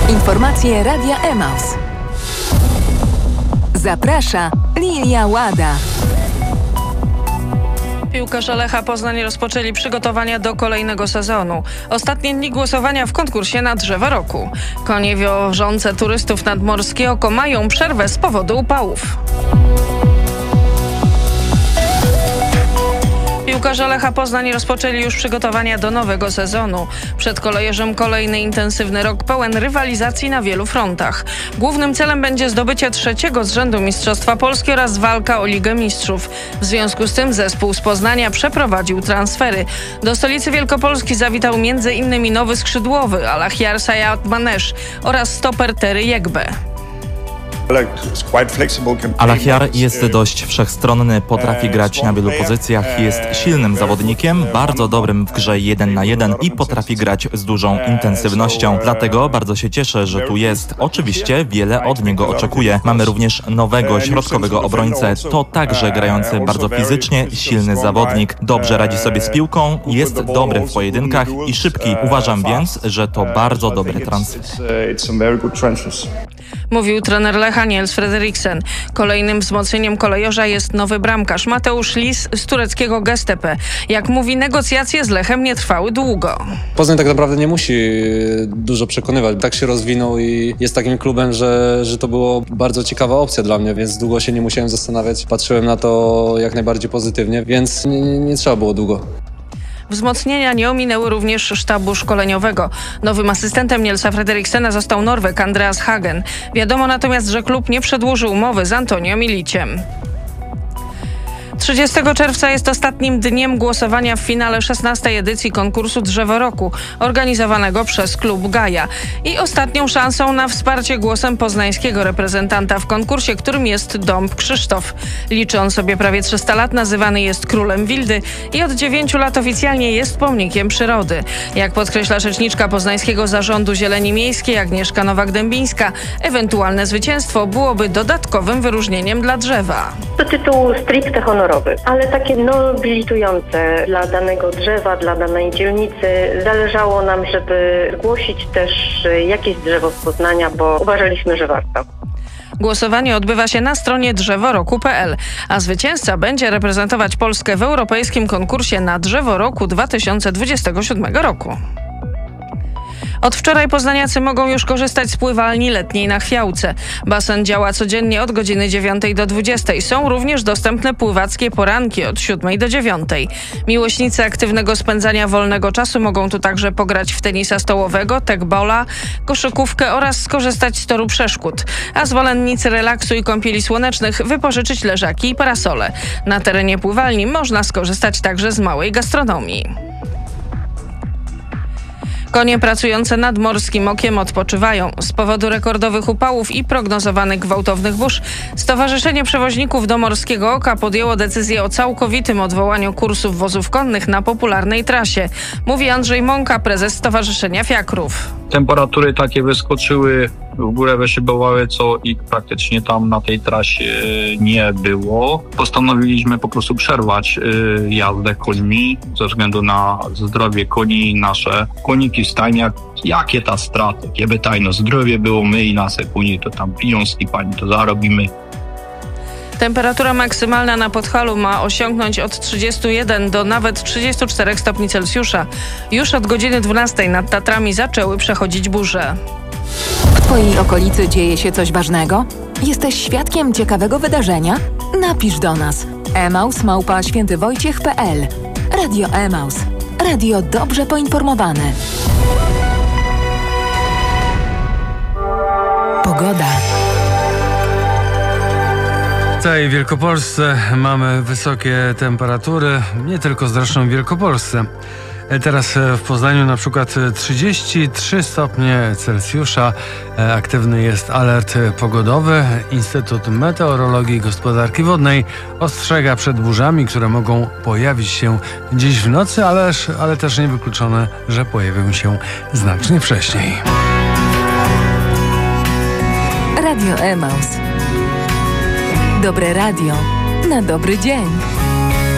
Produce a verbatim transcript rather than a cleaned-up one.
Informacje Radia Emaus. Zaprasza Lilia Łada. Piłkarze Lecha Poznań rozpoczęli przygotowania do kolejnego sezonu. Ostatnie dni głosowania w konkursie na drzewo roku. Konie wiożące turystów nad Morskie Oko mają przerwę z powodu upałów. Piłkarze Lecha Poznań rozpoczęli już przygotowania do nowego sezonu. Przed kolejerzem kolejny intensywny rok pełen rywalizacji na wielu frontach. Głównym celem będzie zdobycie trzeciego z rzędu Mistrzostwa Polski oraz walka o Ligę Mistrzów. W związku z tym zespół z Poznania przeprowadził transfery. Do stolicy Wielkopolski zawitał między innymi nowy skrzydłowy Alahiar Sayat Manesz oraz stoper Terry Jegbe. Alahiar jest dość wszechstronny, potrafi grać na wielu pozycjach, jest silnym zawodnikiem, bardzo dobrym w grze jeden na jeden i potrafi grać z dużą intensywnością. Dlatego bardzo się cieszę, że tu jest. Oczywiście wiele od niego oczekuję. Mamy również nowego środkowego obrońcę, to także grający bardzo fizycznie, silny zawodnik. Dobrze radzi sobie z piłką, jest dobry w pojedynkach i szybki. Uważam więc, że to bardzo dobry transfer. Mówił trener Lecha Niels Frederiksen. Kolejnym wzmocnieniem kolejorza jest nowy bramkarz Mateusz Lis z tureckiego Göztepe. Jak mówi, negocjacje z Lechem nie trwały długo. Poznań tak naprawdę nie musi dużo przekonywać. Tak się rozwinął i jest takim klubem, że, że to było bardzo ciekawa opcja dla mnie, więc długo się nie musiałem zastanawiać. Patrzyłem na to jak najbardziej pozytywnie, więc nie, nie, nie trzeba było długo. Wzmocnienia nie ominęły również sztabu szkoleniowego. Nowym asystentem Nielsa Frederiksena został Norweg Andreas Hagen. Wiadomo natomiast, że klub nie przedłużył umowy z Antonio Miliciem. trzydziestego czerwca jest ostatnim dniem głosowania w finale szesnastej edycji konkursu Drzewo Roku, organizowanego przez klub Gaja. I ostatnią szansą na wsparcie głosem poznańskiego reprezentanta w konkursie, którym jest Dąb Krzysztof. Liczy on sobie prawie trzysta lat, nazywany jest królem Wildy i od dziewięciu lat oficjalnie jest pomnikiem przyrody. Jak podkreśla rzeczniczka Poznańskiego Zarządu Zieleni Miejskiej Agnieszka Nowak-Dębińska, ewentualne zwycięstwo byłoby dodatkowym wyróżnieniem dla drzewa. To tytuł stricte honorowy, ale takie nobilitujące dla danego drzewa, dla danej dzielnicy. Zależało nam, żeby zgłosić też jakieś drzewo z Poznania, bo uważaliśmy, że warto. Głosowanie odbywa się na stronie drzeworoku kropka p l, a zwycięzca będzie reprezentować Polskę w europejskim konkursie na Drzewo Roku dwa tysiące dwudziestego siódmego roku. Od wczoraj poznaniacy mogą już korzystać z pływalni letniej na Chwiałce. Basen działa codziennie od godziny dziewiątej do dwudziestej. Są również dostępne pływackie poranki od siódmej do dziewiątej. Miłośnicy aktywnego spędzania wolnego czasu mogą tu także pograć w tenisa stołowego, tekbola, koszykówkę oraz skorzystać z toru przeszkód. A zwolennicy relaksu i kąpieli słonecznych wypożyczyć leżaki i parasole. Na terenie pływalni można skorzystać także z małej gastronomii. Konie pracujące nad Morskim Okiem odpoczywają. Z powodu rekordowych upałów i prognozowanych gwałtownych burz Stowarzyszenie Przewoźników do Morskiego Oka podjęło decyzję o całkowitym odwołaniu kursów wozów konnych na popularnej trasie. Mówi Andrzej Mąka, prezes Stowarzyszenia Fiakrów. Temperatury takie wyskoczyły, w górę wyszybowały, co i praktycznie tam na tej trasie nie było. Postanowiliśmy po prostu przerwać jazdę końmi ze względu na zdrowie koni i nasze koniki w stajniach. Jakie ta straty, kieby tajno zdrowie było, my i nasze koni to tam pieniążki pani to zarobimy. Temperatura maksymalna na Podhalu ma osiągnąć od trzydziestu jeden do nawet trzydziestu czterech stopni Celsjusza. Już od godziny dwunastej nad Tatrami zaczęły przechodzić burze. W Twojej okolicy dzieje się coś ważnego? Jesteś świadkiem ciekawego wydarzenia? Napisz do nas. emaus małpa świętywojciech kropka p l. Radio Emaus. Radio dobrze poinformowane. Pogoda. W całej Wielkopolsce mamy wysokie temperatury, nie tylko zresztą w Wielkopolsce. Teraz w Poznaniu na przykład trzydzieści trzy stopnie Celsjusza. Aktywny jest alert pogodowy. Instytut Meteorologii i Gospodarki Wodnej ostrzega przed burzami, które mogą pojawić się dziś w nocy, ależ, ale też niewykluczone, że pojawią się znacznie wcześniej. Radio Emaus. Dobre radio na dobry dzień.